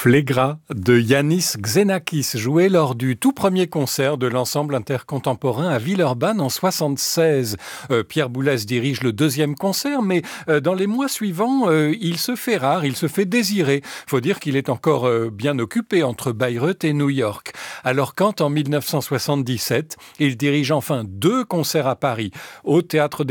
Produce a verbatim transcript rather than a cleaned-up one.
Phlégra de Yanis Xenakis, joué lors du tout premier concert de l'ensemble intercontemporain à Villeurbanne en soixante-seize. Euh, Pierre Boulez dirige le deuxième concert, mais euh, dans les mois suivants, euh, il se fait rare, il se fait désirer. Faut dire qu'il est encore euh, bien occupé entre Bayreuth et New York. Alors quand, en mille neuf cent soixante-dix-sept, il dirige enfin deux concerts à Paris, au Théâtre des